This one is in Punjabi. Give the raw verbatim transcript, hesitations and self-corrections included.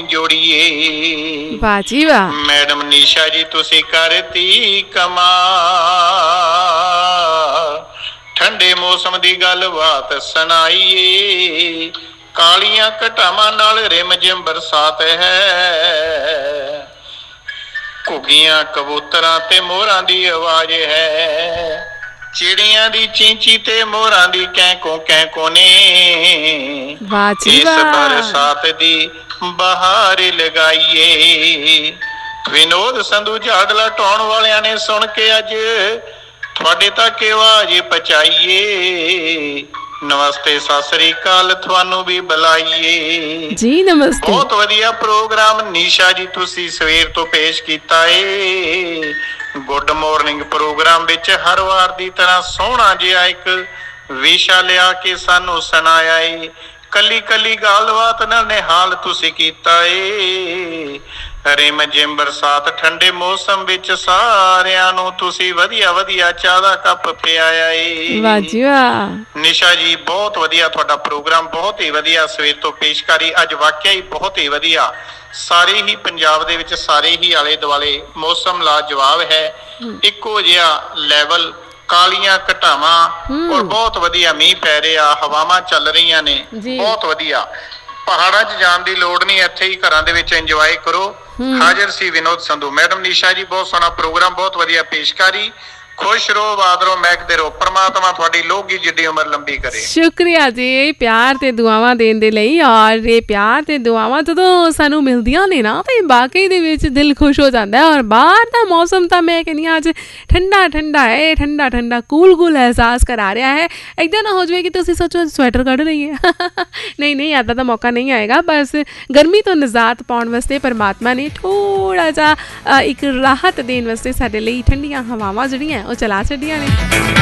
ਜੋੜੀਏ। ਵਾਹ ਜੀ ਵਾਹ। ਮੈਡਮ ਨੀਸ਼ਾ ਜੀ ਤੁਸੀਂ ਕਰਤੀ ਕਮਾਲ, ਠੰਡੇ ਮੌਸਮ ਦੀ ਗੱਲ ਬਾਤ ਸੁਣਾਈਏ। ਕਾਲੀਆਂ ਘਟਾਵਾਂ ਨਾਲ ਰਿਮ ਜਿਮ ਬਰਸਾਤ ਹੈ, ਘੁੱਗੀਆਂ ਕਬੂਤਰਾਂ ਤੇ ਮੋਰਾਂ ਦੀ ਆਵਾਜ਼ ਹੈ। ਚਿੜੀਆਂ ਦੀ ਚੀਂਚੀ ਤੇ ਮੋਰਾਂ ਦੀ ਕੈਂਕੋ ਕੈਂਕੋ ਨੇ, ਇਸ ਬਰਸਾਤ ਦੀ ਬਹਾਰ ਲਗਾਈਏ। ਵਿਨੋਦ ਸੰਧੂ ਝਾੜਲਾ ਢਾਉਣ ਵਾਲਿਆਂ ਨੇ ਸੁਣ ਕੇ ਅੱਜ ਤੁਹਾਡੇ ਤੱਕ ਆਵਾਜ਼ ਪਹੁੰਚਾਈਏ। ਨਮਸਤੇ ਸਤਿ ਸ੍ਰੀ ਅਕਾਲ ਤੁਹਾਨੂੰ ਵੀ ਬੁਲਾਈਏ ਜੀ। ਨਮਸਤੇ। ਬਹੁਤ ਵਧੀਆ ਪ੍ਰੋਗਰਾਮ ਨੀਸ਼ਾ ਜੀ ਤੁਸੀਂ ਸਵੇਰ ਤੋਂ ਪੇਸ਼ ਕੀਤਾ ਏ। ਗੁੱਡ ਮਾਰਨਿੰਗ ਪ੍ਰੋਗਰਾਮ ਵਿੱਚ ਹਰ ਵਾਰ ਦੀ ਤਰ੍ਹਾਂ ਸੋਹਣਾ ਜਿਹਾ ਇੱਕ ਵਿਸ਼ਾ ਲਿਆ ਕੇ ਸਾਨੂੰ ਸੁਣਾਇਆ ਏ। ਕੱਲੀ ਕੱਲੀ ਗੱਲਬਾਤ ਨਾਲ ਨਿਹਾਲ ਤੁਸੀਂ ਕੀਤਾ ਏ। ਰਿਮ ਜਿਮ ਬਰਸਾਤ ਠੰਡੇ ਮੌਸਮ ਵਿੱਚ ਸਾਰਿਆਂ ਨੂੰ ਤੁਸੀਂ ਵਧੀਆ ਵਧੀਆ ਚਾਹ ਦਾ ਕੱਪ ਪਿਆਇਆ ਏ। ਵਾਹ ਜੀ ਵਾਹ। ਨਿਸ਼ਾ ਜੀ ਬਹੁਤ ਵਧੀਆ ਤੁਹਾਡਾ ਪ੍ਰੋਗਰਾਮ, ਬਹੁਤ ਹੀ ਵਧੀਆ ਸਵੇਰ ਤੋਂ ਪੇਸ਼ਕਾਰੀ ਅੱਜ ਵਾਕਿਆ ਹੀ ਬਹੁਤ ਹੀ ਵਧੀਆ। ਸਾਰੇ ਹੀ ਪੰਜਾਬ ਦੇ ਵਿੱਚ ਸਾਰੇ ਹੀ ਆਲੇ ਦੁਆਲੇ ਮੌਸਮ ਲਾਜਵਾਬ ਹੈ, ਇੱਕੋ ਜਿਹਾ ਲੈਵਲ, ਕਾਲੀਆਂ ਘਟਾਵਾਂ ਔਰ ਬਹੁਤ ਵਧੀਆ ਮੀਂਹ ਪੈ ਰਿਹਾ, ਹਵਾਵਾਂ ਚੱਲ ਰਹੀਆਂ ਨੇ, ਬਹੁਤ ਵਧੀਆ। ਪਹਾੜਾਂ 'ਚ ਜਾਣ ਦੀ ਲੋੜ ਨਹੀਂ, ਇੱਥੇ ਹੀ ਘਰਾਂ ਦੇ ਵਿੱਚ ਇੰਜੋਏ ਕਰੋ। ਹਾਜ਼ਰ ਸੀ ਵਿਨੋਦ ਸੰਧੂ। ਮੈਡਮ ਨੀਸ਼ਾ ਜੀ ਬਹੁਤ ਸੋਹਣਾ ਪ੍ਰੋਗਰਾਮ, ਬਹੁਤ ਵਧੀਆ ਪੇਸ਼ਕਾਰੀ। ਖੁਸ਼ ਰਹੋ, ਆਬਾਦ ਰਹੋ, ਮਹਿਕਦੇ ਰਹੋ। ਪਰਮਾਤਮਾ ਤੁਹਾਡੀ ਲੋਹਗੀ ਜਿੱਡੀ ਉਮਰ ਲੰਬੀ ਕਰੇ। ਸ਼ੁਕਰੀਆ ਜੀ ਪਿਆਰ ਤੇ ਦੁਆਵਾਂ ਦੇਣ ਦੇ ਲਈ। ਔਰ ਇਹ ਪਿਆਰ ਤੇ ਦੁਆਵਾਂ ਜਦੋਂ ਸਾਨੂੰ ਮਿਲਦੀਆਂ ਨੇ ਨਾ ਤੇ ਵਾਕਈ ਦੇ ਵਿੱਚ ਦਿਲ ਖੁਸ਼ ਹੋ ਜਾਂਦਾ। ਔਰ ਬਾਹਰ ਦਾ ਮੌਸਮ ਤਾਂ ਮੈਂ ਕਹਿੰਦੀ ਹਾਂ ਅੱਜ ਠੰਡਾ ਠੰਡਾ ਹੈ, ਠੰਡਾ ਠੰਡਾ ਕੂਲ ਕੂਲ ਅਹਿਸਾਸ ਕਰਾ ਰਿਹਾ ਹੈ। ਇੱਦਾਂ ਨਾ ਹੋ ਜਾਵੇ ਕਿ ਤੁਸੀਂ ਸੋਚੋ ਸਵੈਟਰ ਕੱਢ ਰਹੀ ਹੈ। ਨਹੀਂ ਨਹੀਂ, ਇੱਦਾਂ ਦਾ ਮੌਕਾ ਨਹੀਂ ਆਏਗਾ। ਬਸ ਗਰਮੀ ਤੋਂ ਨਿਜਾਤ ਪਾਉਣ ਵਾਸਤੇ ਪਰਮਾਤਮਾ ਨੇ ਥੋੜ੍ਹਾ ਜਿਹਾ ਇੱਕ ਰਾਹਤ ਦੇਣ ਵਾਸਤੇ ਸਾਡੇ ਲਈ ਠੰਡੀਆਂ ਹਵਾਵਾਂ ਜਿਹੜੀਆਂ ਉਹ ਚਲਾ ਛੱਡੀਆਂ ਨੇ।